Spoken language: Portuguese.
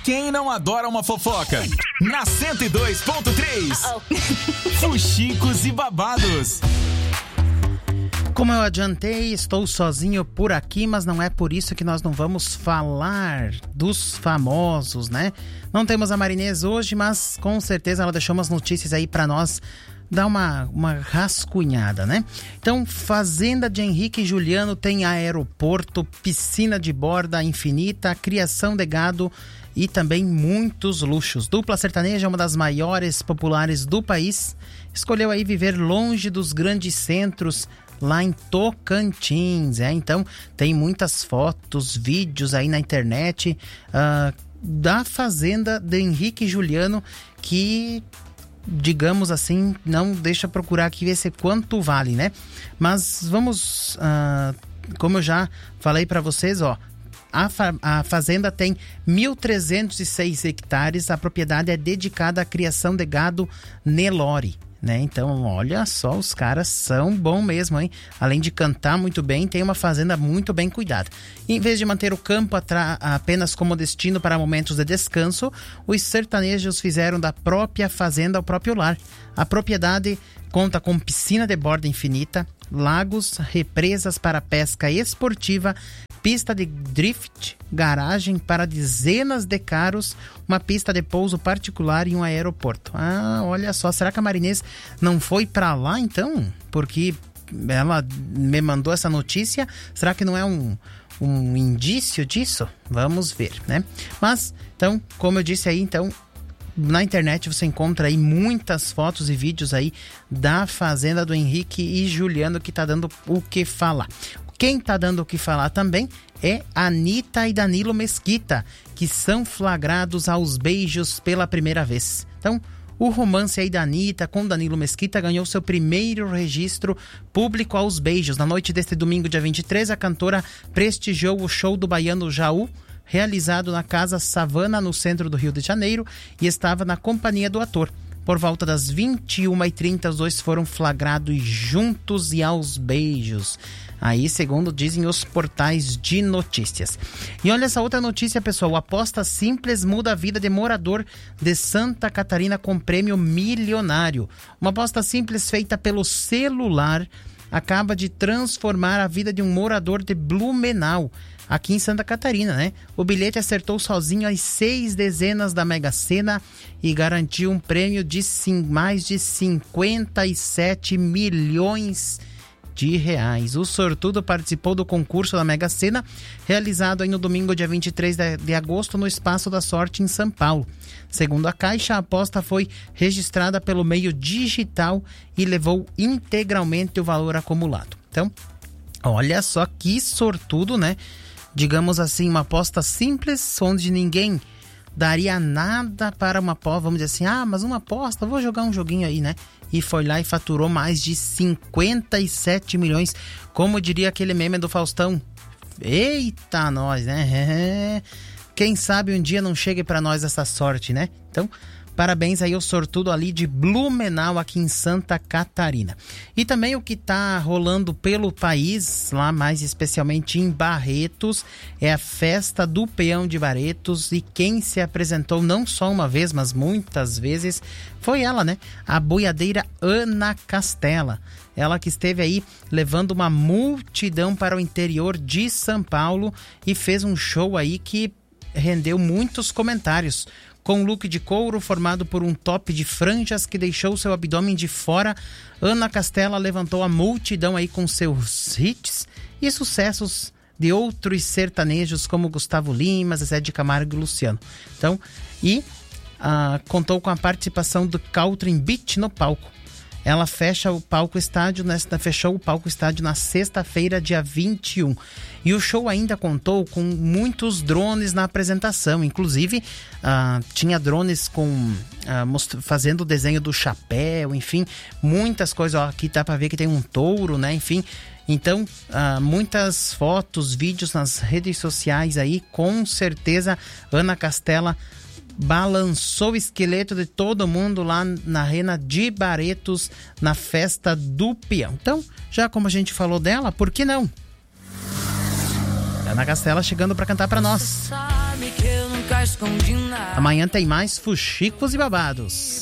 Quem não adora uma fofoca? Na 102.3, Fuxicos e Babados. Como eu adiantei, estou sozinho por aqui, mas não é por isso que nós não vamos falar dos famosos, né? Não temos a Marinês hoje, mas com certeza ela deixou umas notícias aí pra nós dar uma rascunhada, né? Então, Fazenda de Henrique e Juliano tem aeroporto, piscina de borda infinita, criação de gado e também muitos luxos. Dupla sertaneja, uma das maiores populares do país, escolheu aí viver longe dos grandes centros, lá em Tocantins, então tem muitas fotos, vídeos aí na internet da Fazenda de Henrique e Juliano, que, digamos assim, não deixa procurar aqui ver se quanto vale, né? Mas vamos, como eu já falei para vocês, a fazenda tem 1.306 hectares, a propriedade é dedicada à criação de gado Nelore, né? Então, olha só, os caras são bom mesmo, hein? Além de cantar muito bem, tem uma fazenda muito bem cuidada. Em vez de manter o campo apenas como destino para momentos de descanso, os sertanejos fizeram da própria fazenda o próprio lar. A propriedade conta com piscina de borda infinita, lagos, represas para pesca esportiva, pista de drift, garagem para dezenas de carros, uma pista de pouso particular e um aeroporto. Olha só, será que a Marinês não foi para lá então? Porque ela me mandou essa notícia, será que não é um indício disso? Vamos ver, né? Mas, então, como eu disse aí, então, na internet você encontra aí muitas fotos e vídeos aí da Fazenda do Henrique e Juliano, que tá dando o que falar. Quem tá dando o que falar também é Anitta e Danilo Mesquita, que são flagrados aos beijos pela primeira vez. Então, o romance aí da Anitta com Danilo Mesquita ganhou seu primeiro registro público aos beijos. Na noite deste domingo, dia 23, a cantora prestigiou o show do baiano Jaú, realizado na Casa Savana, no centro do Rio de Janeiro, e estava na companhia do ator. Por volta das 21h30, os dois foram flagrados juntos e aos beijos. Aí, segundo dizem os portais de notícias. E olha essa outra notícia, pessoal. Aposta simples muda a vida de morador de Santa Catarina com prêmio milionário. Uma aposta simples feita pelo celular acaba de transformar a vida de um morador de Blumenau, aqui em Santa Catarina, né? O bilhete acertou sozinho as 6 dezenas da Mega Sena e garantiu um prêmio de mais de 57 milhões de reais. O sortudo participou do concurso da Mega Sena, realizado aí no domingo, dia 23 de agosto, no Espaço da Sorte, em São Paulo. Segundo a Caixa, a aposta foi registrada pelo meio digital e levou integralmente o valor acumulado. Então, olha só que sortudo, né? Digamos assim, uma aposta simples, onde ninguém daria nada para uma aposta, vamos dizer assim, mas uma aposta, vou jogar um joguinho aí, né? E foi lá e faturou mais de 57 milhões, como diria aquele meme do Faustão. Eita, nós, né? Quem sabe um dia não chegue para nós essa sorte, né? Então, parabéns aí ao sortudo ali de Blumenau, aqui em Santa Catarina. E também o que está rolando pelo país, lá mais especialmente em Barretos, é a festa do Peão de Barretos, e quem se apresentou não só uma vez, mas muitas vezes, foi ela, né? A boiadeira Ana Castela. Ela que esteve aí levando uma multidão para o interior de São Paulo e fez um show aí que rendeu muitos comentários. Com um look de couro formado por um top de franjas que deixou seu abdômen de fora, Ana Castela levantou a multidão aí com seus hits e sucessos de outros sertanejos como Gustavo Lima, Zezé de Camargo e Luciano. Então, contou com a participação do Caltrim Beat no palco. Ela fechou o palco estádio na sexta-feira, dia 21. E o show ainda contou com muitos drones na apresentação. Inclusive, tinha drones fazendo o desenho do chapéu, enfim, muitas coisas. Aqui dá para ver que tem um touro, né? Enfim, então, muitas fotos, vídeos nas redes sociais aí. Com certeza, Ana Castela balançou o esqueleto de todo mundo lá na Arena de Barretos, na festa do Peão. Então, já como a gente falou dela, por que não? Ana Castela chegando para cantar para nós. Sabe que eu nunca Amanhã tem mais Fuxicos e Babados.